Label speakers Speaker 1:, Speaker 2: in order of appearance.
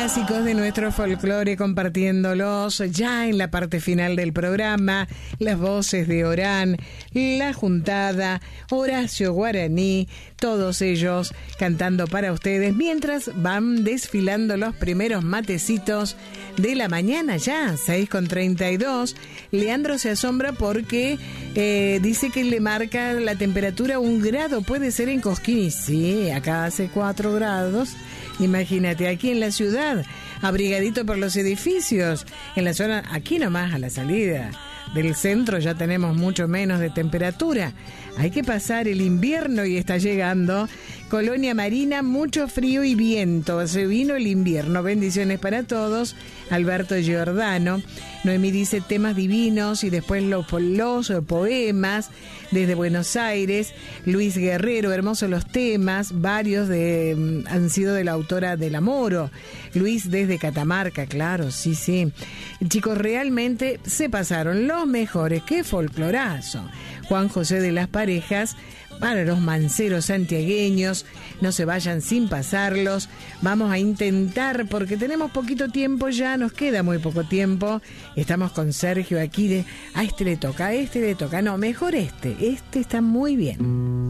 Speaker 1: Clásicos de nuestro folclore, compartiéndolos ya en la parte final del programa. Las voces de Orán, La Juntada, Horacio Guaraní, todos ellos cantando para ustedes mientras van desfilando los primeros matecitos de la mañana ya, 6:32. Leandro se asombra porque dice que le marca la temperatura 1 grado, puede ser en Cosquín, y sí, acá hace 4 grados. Imagínate, aquí en la ciudad, abrigadito por los edificios, en la zona, aquí nomás a la salida del centro ya tenemos mucho menos de temperatura. Hay que pasar el invierno y está llegando. Colonia Marina, mucho frío y viento. Se vino el invierno. Bendiciones para todos. Alberto Giordano. Noemí dice temas divinos y después los poemas desde Buenos Aires. Luis Guerrero, hermosos los temas. Varios han sido de la autora del Amoro. Luis desde Catamarca, claro, sí. Chicos, realmente se pasaron los mejores. ¡Qué folclorazo! Juan José de las Parejas, para los manceros santiagueños, no se vayan sin pasarlos. Vamos a intentar, porque tenemos poquito tiempo ya, nos queda muy poco tiempo. Estamos con Sergio aquí a este le toca, no, mejor este está muy bien.